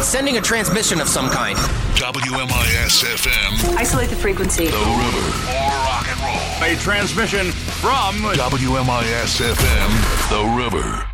It's sending a transmission of some kind. WMIS FM. Isolate the frequency. The River. More rock and roll. A transmission from WMIS FM. The River.